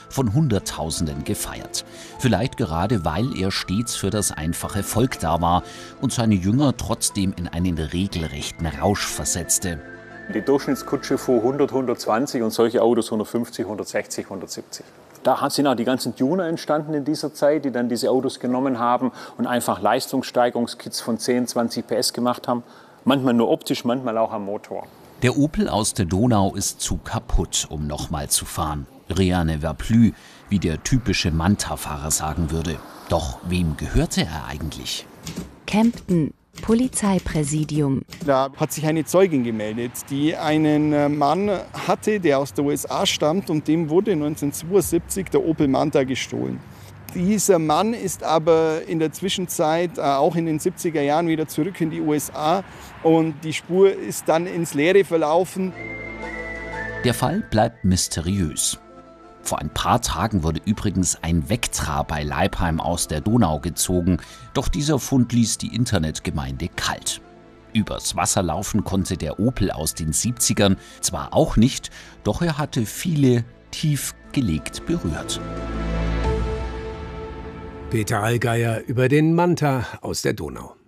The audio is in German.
von Hunderttausenden gefeiert. Vielleicht gerade, weil er stets für das einfache Volk da war und seine Jünger trotzdem in einen regelrechten Rausch versetzte. Die Durchschnittskutsche fuhr 100, 120 und solche Autos 150, 160, 170. Da sind auch die ganzen Tuner entstanden in dieser Zeit, die dann diese Autos genommen haben und einfach Leistungssteigerungskits von 10, 20 PS gemacht haben. Manchmal nur optisch, manchmal auch am Motor. Der Opel aus der Donau ist zu kaputt, um nochmal zu fahren. Rien ne va plus, wie der typische Manta-Fahrer sagen würde. Doch wem gehörte er eigentlich? Kempten, Polizeipräsidium. Da hat sich eine Zeugin gemeldet, die einen Mann hatte, der aus der USA stammt, und dem wurde 1972 der Opel Manta gestohlen. Dieser Mann ist aber in der Zwischenzeit auch in den 70er Jahren wieder zurück in die USA und die Spur ist dann ins Leere verlaufen. Der Fall bleibt mysteriös. Vor ein paar Tagen wurde übrigens ein Vectra bei Leipheim aus der Donau gezogen, doch dieser Fund ließ die Internetgemeinde kalt. Übers Wasser laufen konnte der Opel aus den 70ern zwar auch nicht, doch er hatte viele tief gelegt berührt. Peter Allgeier über den Manta aus der Donau.